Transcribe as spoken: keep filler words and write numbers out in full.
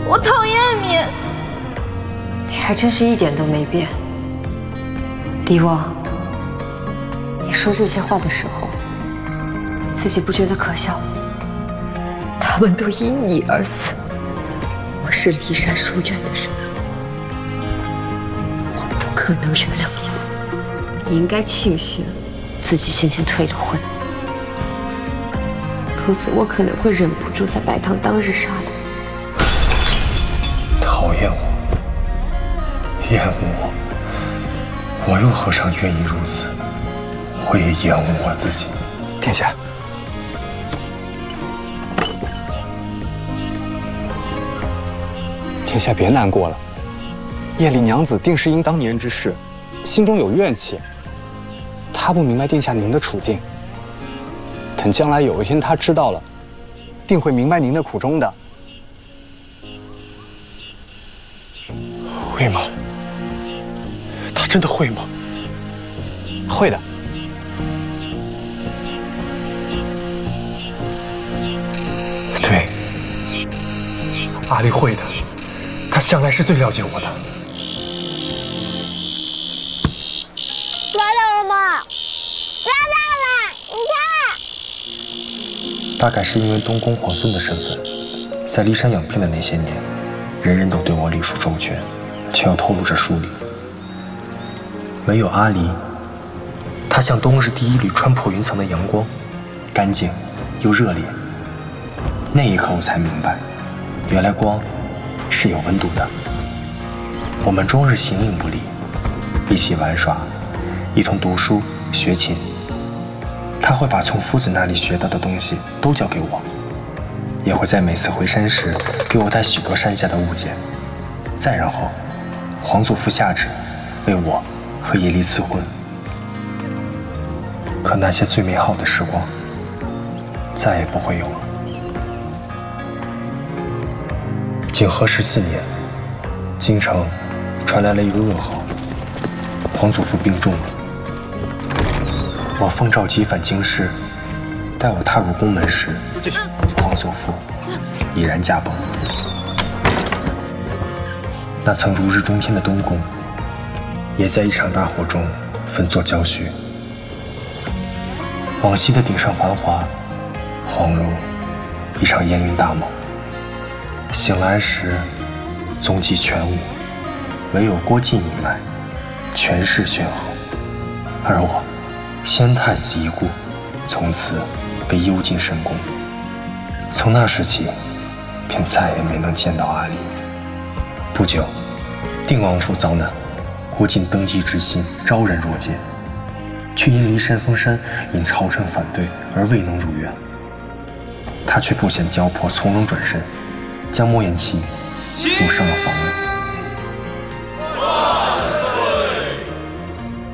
我讨厌你。 你还真是一点都没变。狄王，你说这些话的时候，自己不觉得可笑？他们都因你而死，我是骊山书院的人，我不可能原谅你的。你应该庆幸自己先前退了婚，否则我可能会忍不住在白堂当日杀了你。 讨厌我，厌恶我，我又何尝愿意如此？我也厌恶我自己。 殿下，殿下别难过了。叶丽娘子定是因当年之事，心中有怨气。她不明白殿下您的处境，等将来有一天她知道了，定会明白您的苦衷的。 会吗？她真的会吗？ 会的。 对，阿丽会的，她向来是最了解我的。 抓到了吗？抓到了！你看。 大概是因为东宫皇孙的身份，在骊山养病的那些年，人人都对我礼数周全，却要透露这疏离。唯有阿离，她像冬日第一缕穿破云层的阳光，干净又热烈。那一刻我才明白，原来光是有温度的。我们终日形影不离，一起玩耍，一同读书学琴。他会把从夫子那里学到的东西都教给我，也会在每次回山时给我带许多山下的物件。再然后，皇祖父下旨为我和叶离赐婚。可那些最美好的时光再也不会有了。景和十四年，京城传来了一个噩耗，皇祖父病重了。我奉诏急返京师，待我踏入宫门时，皇祖父已然驾崩。那曾如日中天的东宫，也在一场大火中分作焦墟。往昔的鼎盛繁华，恍如一场烟云大梦。醒来时，踪迹全无，唯有郭靖一脉，权势轩赫。而我，先太子一故，从此被幽禁深宫。从那时起，便再也没能见到阿离。不久，定王府遭难，郭靖登基之心昭然若揭，却因骊山封山，因朝臣反对而未能如愿。他却不嫌交迫，从容转身，将莫言妻送上了房内。